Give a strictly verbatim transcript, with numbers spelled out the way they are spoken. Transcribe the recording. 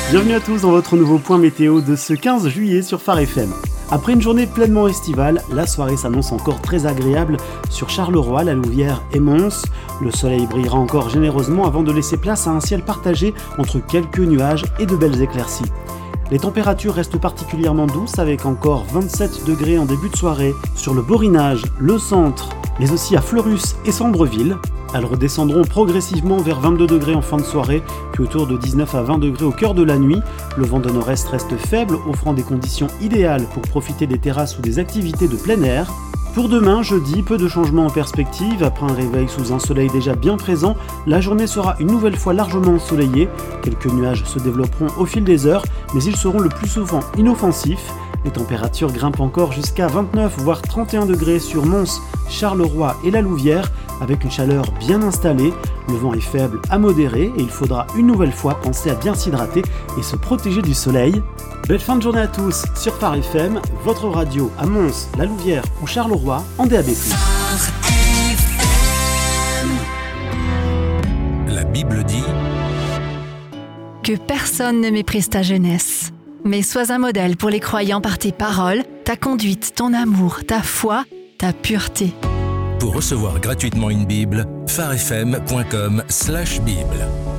Bienvenue à tous dans votre nouveau point météo de ce quinze juillet sur Phare F M. Après une journée pleinement estivale, la soirée s'annonce encore très agréable sur Charleroi, La Louvière et Mons. Le soleil brillera encore généreusement avant de laisser place à un ciel partagé entre quelques nuages et de belles éclaircies. Les températures restent particulièrement douces avec encore vingt-sept degrés en début de soirée sur le Borinage, le centre, mais aussi à Fleurus et Sambreville. Elles redescendront progressivement vers vingt-deux degrés en fin de soirée, puis autour de dix-neuf à vingt degrés au cœur de la nuit. Le vent de nord-est reste faible, offrant des conditions idéales pour profiter des terrasses ou des activités de plein air. Pour demain, jeudi, peu de changements en perspective. Après un réveil sous un soleil déjà bien présent, la journée sera une nouvelle fois largement ensoleillée. Quelques nuages se développeront au fil des heures, mais ils seront le plus souvent inoffensifs. Les températures grimpent encore jusqu'à vingt-neuf voire trente et un degrés sur Mons, Charleroi et La Louvière, avec une chaleur bien installée. Le vent est faible à modéré et il faudra une nouvelle fois penser à bien s'hydrater et se protéger du soleil. Belle fin de journée à tous sur Phare F M, votre radio à Mons, La Louvière ou Charleroi en D A B plus. La Bible dit que personne ne méprise ta jeunesse, mais sois un modèle pour les croyants par tes paroles, ta conduite, ton amour, ta foi, ta pureté. Pour recevoir gratuitement une Bible, pharefm point com slash Bible.